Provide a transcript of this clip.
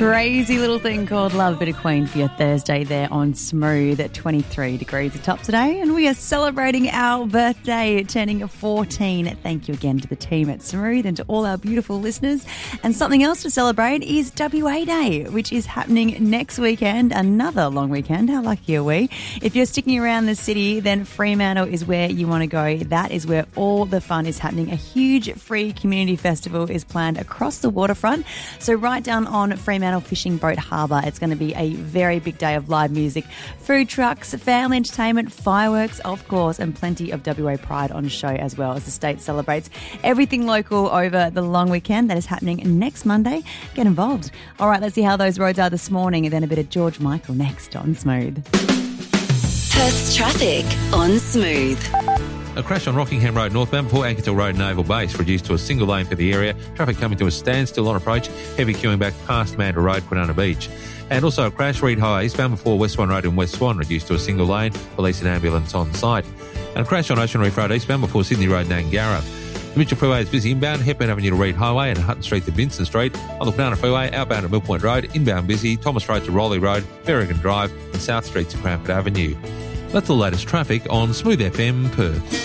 Crazy little thing called Love, bit of Queen for your Thursday there on Smooth at 23 degrees atop today. And we are celebrating our birthday, turning 14. Thank you again to the team at Smooth and to all our beautiful listeners. And something else to celebrate is WA Day, which is happening next weekend, another long weekend. How lucky are we? If you're sticking around the city, then Fremantle is where you want to go. That is where all the fun is happening. A huge free community festival is planned across the waterfront. So right down on Fremantle Fishing Boat Harbour, it's going to be a very big day of live music, food trucks, family entertainment, fireworks, of course, and plenty of WA pride on show as well as the state celebrates everything local over the long weekend that is happening next Monday. Get involved. All right, let's see how those roads are this morning, and then a bit of George Michael next on Smooth. Perth's traffic on Smooth. A crash on Rockingham Road northbound before Ankersville Road Naval Base, reduced to a single lane for the area. Traffic coming to a standstill on approach. Heavy queuing back past Manda Road, Quinana Beach. And also a crash, Reed High, eastbound before West Swan Road in West Swan, reduced to a single lane. Police and ambulance on site. And a crash on Ocean Reef Road eastbound before Sydney Road, Nangara. The Mitchell Freeway is busy inbound, Hepburn Avenue to Reed Highway and Hutton Street to Vincent Street. On the Quinana Freeway, outbound at Mill Point Road, inbound busy, Thomas Road to Rowley Road, Berrigan Drive and South Street to Cranford Avenue. That's the latest traffic on Smooth FM Perth.